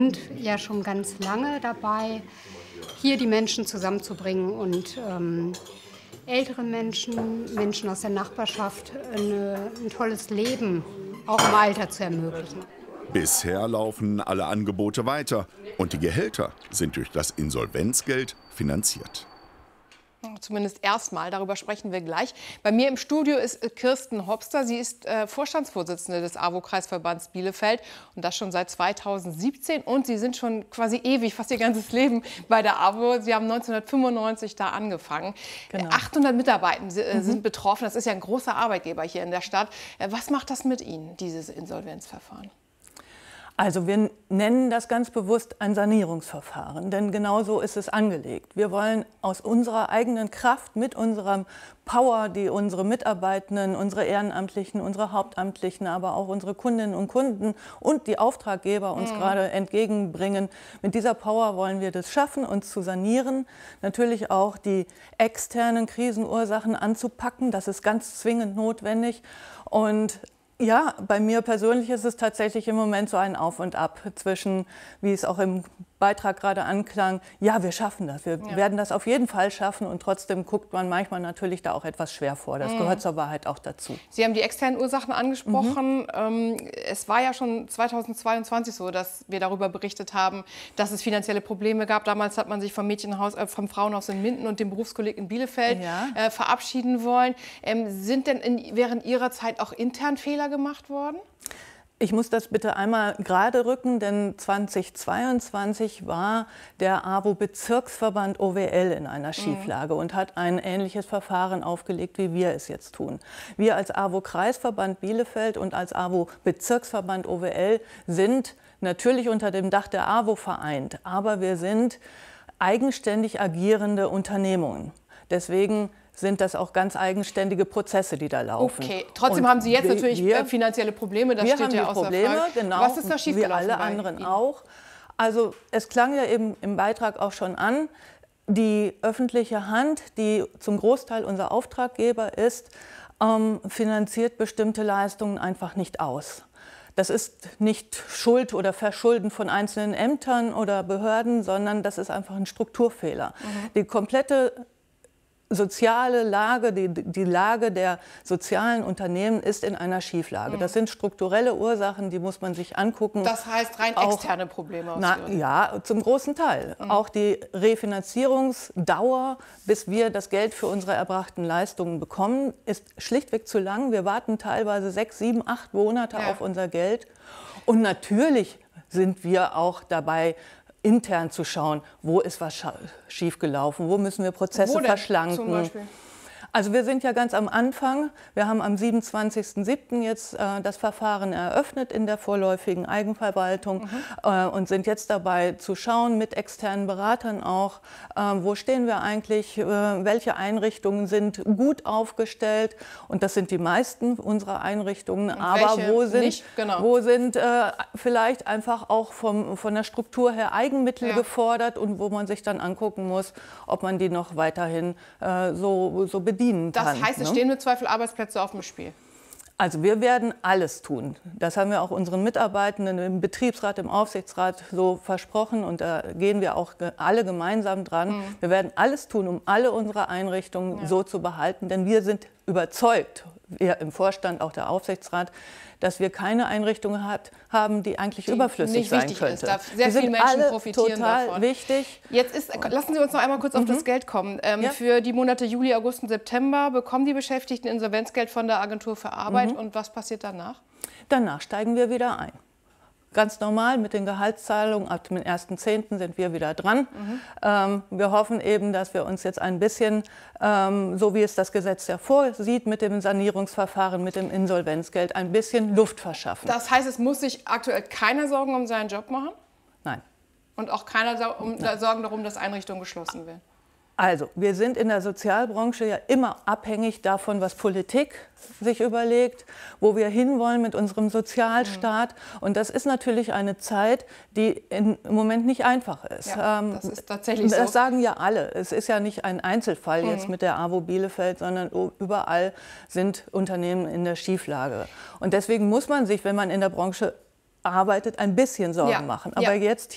Sind ja schon ganz lange dabei, hier die Menschen zusammenzubringen und ältere Menschen, Menschen aus der Nachbarschaft ein tolles Leben auch im Alter zu ermöglichen. Bisher laufen alle Angebote weiter und die Gehälter sind durch das Insolvenzgeld finanziert. Zumindest erstmal, darüber sprechen wir gleich. Bei mir im Studio ist Kirsten Hopster. Sie ist Vorstandsvorsitzende des AWO-Kreisverbands Bielefeld und das schon seit 2017. Und Sie sind schon quasi ewig, fast Ihr ganzes Leben bei der AWO. Sie haben 1995 da angefangen. Genau. 800 Mitarbeiter sind betroffen. Das ist ja ein großer Arbeitgeber hier in der Stadt. Was macht das mit Ihnen, dieses Insolvenzverfahren? Also wir nennen das ganz bewusst ein Sanierungsverfahren, denn genau so ist es angelegt. Wir wollen aus unserer eigenen Kraft, mit unserer Power, die unsere Mitarbeitenden, unsere Ehrenamtlichen, unsere Hauptamtlichen, aber auch unsere Kundinnen und Kunden und die Auftraggeber uns gerade entgegenbringen, mit dieser Power wollen wir das schaffen, uns zu sanieren, natürlich auch die externen Krisenursachen anzupacken, das ist ganz zwingend notwendig. Und ja, bei mir persönlich ist es tatsächlich im Moment so ein Auf und Ab zwischen, wie es auch im Beitrag gerade anklang, ja, wir schaffen das, wir werden das auf jeden Fall schaffen und trotzdem guckt man manchmal natürlich da auch etwas schwer vor. Das gehört zur Wahrheit auch dazu. Sie haben die externen Ursachen angesprochen. Es war ja schon 2022 so, dass wir darüber berichtet haben, dass es finanzielle Probleme gab. Damals hat man sich vom vom Frauenhaus in Minden und dem Berufskolleg in Bielefeld verabschieden wollen. Sind denn während Ihrer Zeit auch intern Fehler gemacht worden? Ich muss das bitte einmal gerade rücken, denn 2022 war der AWO-Bezirksverband OWL in einer Schieflage und hat ein ähnliches Verfahren aufgelegt, wie wir es jetzt tun. Wir als AWO-Kreisverband Bielefeld und als AWO-Bezirksverband OWL sind natürlich unter dem Dach der AWO vereint, aber wir sind eigenständig agierende Unternehmungen. Deswegen sind das auch ganz eigenständige Prozesse, die da laufen. Okay, trotzdem haben Sie jetzt natürlich finanzielle Probleme, das steht ja außer Frage. Genau, was ist da schiefgelaufen? Wie alle anderen auch. Also es klang ja eben im Beitrag auch schon an, die öffentliche Hand, die zum Großteil unser Auftraggeber ist, finanziert bestimmte Leistungen einfach nicht aus. Das ist nicht Schuld oder Verschulden von einzelnen Ämtern oder Behörden, sondern das ist einfach ein Strukturfehler. Die komplette soziale Lage, die Lage der sozialen Unternehmen ist in einer Schieflage. Das sind strukturelle Ursachen, die muss man sich angucken. Das heißt rein externe Probleme ausführen? Ja, zum großen Teil. Auch die Refinanzierungsdauer, bis wir das Geld für unsere erbrachten Leistungen bekommen, ist schlichtweg zu lang. Wir warten teilweise 6, 7, 8 Monate auf unser Geld. Und natürlich sind wir auch dabei, intern zu schauen, wo ist was schiefgelaufen, wo müssen wir Prozesse verschlanken. Zum Beispiel? Also wir sind ja ganz am Anfang. Wir haben am 27.07. jetzt das Verfahren eröffnet in der vorläufigen Eigenverwaltung und sind jetzt dabei zu schauen, mit externen Beratern auch, wo stehen wir eigentlich, welche Einrichtungen sind gut aufgestellt. Und das sind die meisten unserer Einrichtungen. Aber wo sind vielleicht einfach auch von der Struktur her Eigenmittel gefordert und wo man sich dann angucken muss, ob man die noch weiterhin so bedienen kann. Das heißt, es stehen mit Zweifel Arbeitsplätze auf dem Spiel? Also wir werden alles tun. Das haben wir auch unseren Mitarbeitenden im Betriebsrat, im Aufsichtsrat so versprochen und da gehen wir auch alle gemeinsam dran. Wir werden alles tun, um alle unsere Einrichtungen so zu behalten, denn wir sind überzeugt, wir im Vorstand, auch der Aufsichtsrat, dass wir keine Einrichtungen haben, die eigentlich überflüssig sein könnte. Sehr viele Menschen profitieren total davon. Wichtig. Lassen Sie uns noch einmal kurz auf das Geld kommen. Für die Monate Juli, August und September bekommen die Beschäftigten Insolvenzgeld von der Agentur für Arbeit. Und was passiert danach? Danach steigen wir wieder ein. Ganz normal mit den Gehaltszahlungen. Ab dem 1.10. sind wir wieder dran. Wir hoffen eben, dass wir uns jetzt ein bisschen, so wie es das Gesetz ja vorsieht, mit dem Sanierungsverfahren, mit dem Insolvenzgeld ein bisschen Luft verschaffen. Das heißt, es muss sich aktuell keiner Sorgen um seinen Job machen? Nein. Und auch keiner Sorgen darum, dass Einrichtungen geschlossen werden? Also, wir sind in der Sozialbranche ja immer abhängig davon, was Politik sich überlegt, wo wir hinwollen mit unserem Sozialstaat. Und das ist natürlich eine Zeit, die im Moment nicht einfach ist. Ja, das ist tatsächlich so. Das sagen ja alle. Es ist ja nicht ein Einzelfall jetzt mit der AWO Bielefeld, sondern überall sind Unternehmen in der Schieflage. Und deswegen muss man sich, wenn man in der Branche arbeitet, ein bisschen Sorgen machen. Aber jetzt